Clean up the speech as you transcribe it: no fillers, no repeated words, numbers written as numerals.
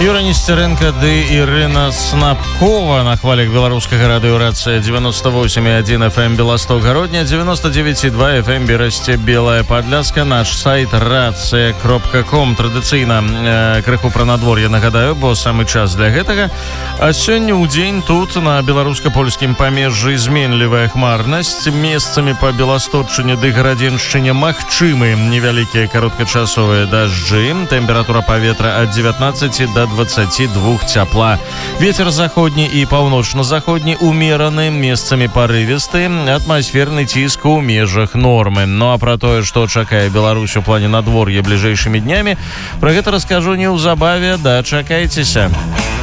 Юра Нестеренко ды Ірына Снапкова на хвалях беларускага радыёрацыя 98,1 FM Белосток-Гародня, 99,2 FM Берасце Белая Падляска, наш сайт рацыя.ком. Традыцыйна крыху пра надвор'е нагадаю, бо самы час для гэтага. А сёння ў дзень тут на беларуска-польскім памежжы зменлівая хмарнасць, месцамі па Беласточчыне ды Гарадзеншчыне магчымы невялікія кароткачасовыя дажджы, тэмпература паветра ад 19 до 22 цяпла. Ветер заходні і паўночна-заходні умераны, месцамі парывісты, атмасферны ціск у межах нормы. Ну а пра тое, што чакае Беларусь у плане надвор'я бліжэйшымі днямі, пра гэта раскажу неўзабаве, дачакайцеся.